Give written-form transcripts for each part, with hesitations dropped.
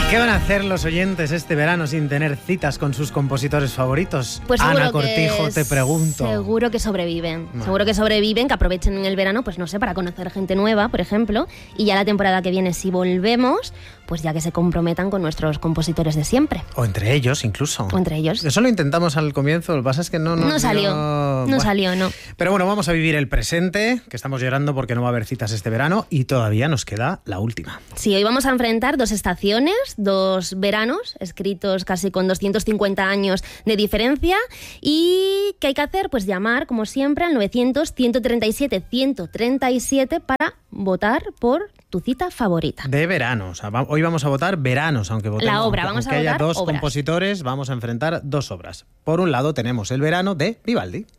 ¿Qué van a hacer los oyentes este verano sin tener citas con sus compositores favoritos? Pues Ana Cortijo, te pregunto. Seguro que sobreviven. Bueno. Seguro que sobreviven, que aprovechen en el verano, pues no sé, para conocer gente nueva, por ejemplo. Y ya la temporada que viene, si volvemos, pues ya que se comprometan con nuestros compositores de siempre. O entre ellos, incluso. O entre ellos. Eso lo intentamos al comienzo, lo que pasa es que no salió. Bueno. Salió, no. Pero bueno, vamos a vivir el presente, que estamos llorando porque no va a haber citas este verano y todavía nos queda la última. Sí, hoy vamos a enfrentar dos estaciones, dos veranos, escritos casi con 250 años de diferencia. ¿Y qué hay que hacer? Pues llamar, como siempre, al 900-137-137 para votar por tu cita favorita. De verano, o sea, hoy vamos a votar veranos, aunque votemos. La obra, vamos a aunque haya votar dos obras. compositores, vamos a enfrentar dos obras. Por un lado tenemos El verano de Vivaldi.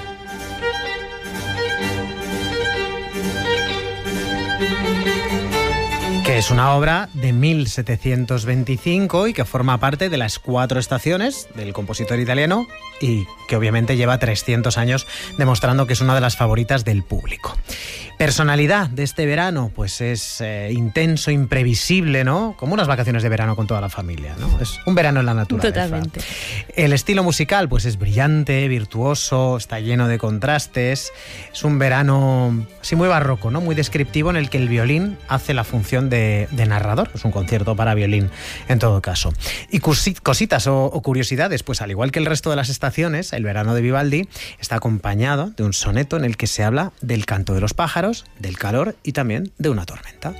Que es una obra de 1725 y que forma parte de las 4 estaciones del compositor italiano y que obviamente lleva 300 años demostrando que es una de las favoritas del público. Personalidad de este verano, pues es intenso, imprevisible, ¿no? Como unas vacaciones de verano con toda la familia, ¿no? Es un verano en la naturaleza. Totalmente. El estilo musical, pues es brillante, virtuoso, está lleno de contrastes. Es un verano así muy barroco, ¿no? Muy descriptivo, en el que el violín hace la función de narrador. Es un concierto para violín, en todo caso. Y cositas o curiosidades, pues al igual que el resto de las estaciones, el verano de Vivaldi está acompañado de un soneto en el que se habla del canto de los pájaros, del calor y también de una tormenta.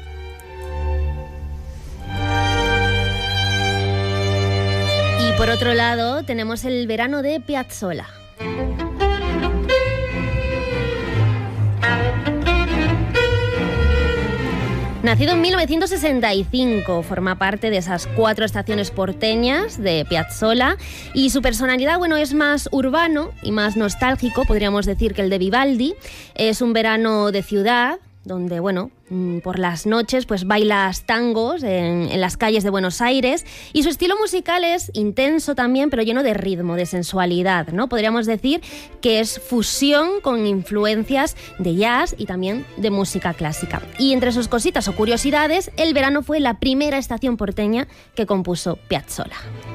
Y por otro lado, tenemos el verano de Piazzolla. Nacido en 1965, forma parte de esas 4 estaciones porteñas de Piazzolla y su personalidad, bueno, es más urbano y más nostálgico, podríamos decir, que el de Vivaldi. Es un verano de ciudad, donde, bueno, por las noches pues bailas tangos en las calles de Buenos Aires, y su estilo musical es intenso también, pero lleno de ritmo, de sensualidad, ¿no? Podríamos decir que es fusión con influencias de jazz y también de música clásica. Y entre sus cositas o curiosidades, el verano fue la primera estación porteña que compuso Piazzolla.